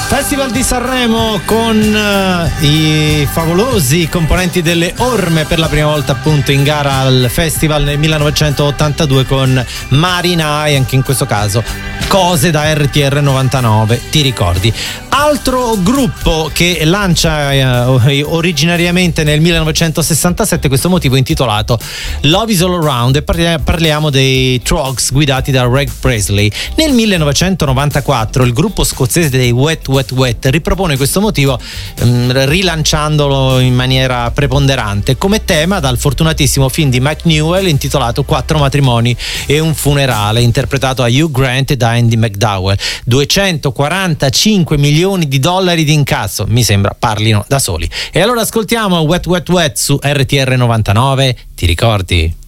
Festival di Sanremo con i favolosi componenti delle Orme, per la prima volta appunto in gara al festival nel 1982 con Marinai, anche in questo caso cose da RTR 99, ti ricordi? Altro gruppo che lancia originariamente nel 1967 questo motivo intitolato Love is All Around, e parliamo dei Troggs guidati da Greg Presley. Nel 1994 il gruppo scozzese dei Wet Wet Wet ripropone questo motivo rilanciandolo in maniera preponderante come tema dal fortunatissimo film di Mike Newell intitolato Quattro matrimoni e un funerale, interpretato a Hugh Grant e da Andy McDowell. 245 milioni di dollari di incasso, mi sembra parlino da soli. E allora ascoltiamo Wet Wet Wet su RTR 99, ti ricordi?